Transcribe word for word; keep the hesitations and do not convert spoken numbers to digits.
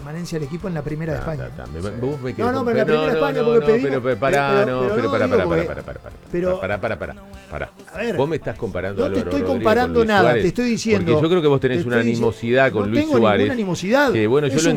permanencia del equipo en la primera de España. Ta, ta, ta. Vos me No, no, pero en la primera de España porque pedimos. Pero pará, no, pero pará, pará, pará, pará, pará, pero pará, pará, pará, pará. A ver, Vos me estás comparando a no te Álvaro estoy Rodríguez comparando con Luis nada, Suárez, te estoy diciendo. porque yo creo que vos tenés te una estoy dic- animosidad con no Luis tengo Suárez. ninguna animosidad. Que bueno, yo Es lo un